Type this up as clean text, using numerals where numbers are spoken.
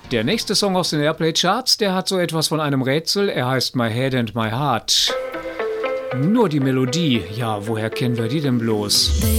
Der nächste Song aus den Airplay-Charts, der hat so etwas von einem Rätsel. Er heißt My Head and My Heart. Nur die Melodie, ja, woher kennen wir die denn bloß?